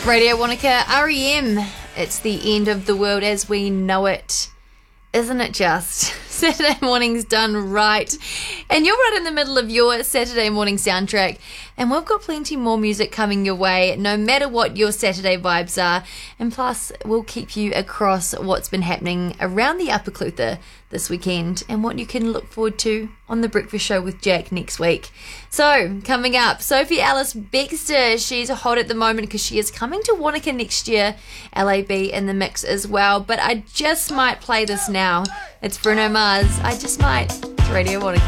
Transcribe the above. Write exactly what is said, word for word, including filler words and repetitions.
Radio Wanaka, R E M. It's the end of the world as we know it. Isn't it just? Saturday morning's done right. And you're right in the middle of your Saturday morning soundtrack. And we've got plenty more music coming your way, no matter what your Saturday vibes are. And plus, we'll keep you across what's been happening around the Upper Clutha this weekend and what you can look forward to on The Breakfast Show with Jack next week. So, coming up, Sophie Alice Bextor. She's hot at the moment because she is coming to Wanaka next year. L A B in the mix as well. But I just might play this now. It's Bruno Mars. I just might. It's Radio Wanaka.